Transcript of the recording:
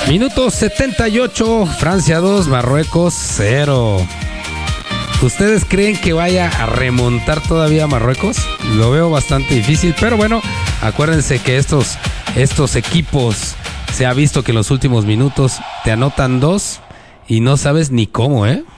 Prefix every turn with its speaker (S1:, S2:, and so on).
S1: Minuto 78, Francia 2, Marruecos 0. ¿Ustedes creen que vaya a remontar todavía Marruecos? Lo veo bastante difícil, pero bueno, acuérdense que estos equipos se ha visto que en los últimos minutos te anotan 2 y no sabes ni cómo, ¿eh?